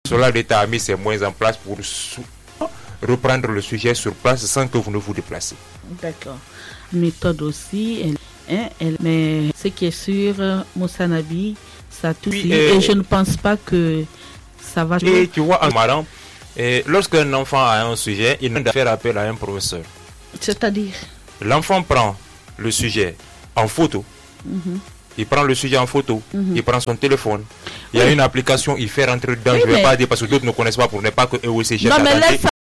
Cela, l'État a mis ses moyens en place pour reprendre le sujet sur place sans que vous ne vous déplacez. D'accord. Méthode aussi, mais ce qui est sûr, Moussa Nabi, ça touche. Et je ne pense pas que ça va. Et tu vois, en marrant, lorsqu'un enfant a un sujet, il doit faire appel à un professeur. C'est-à-dire, l'enfant prend le sujet en photo. Il prend le sujet en photo, il prend son téléphone. Il y a une application, il fait rentrer dedans. Je ne vais pas dire parce que d'autres ne connaissent pas pour ne pas que eux aussi jettent à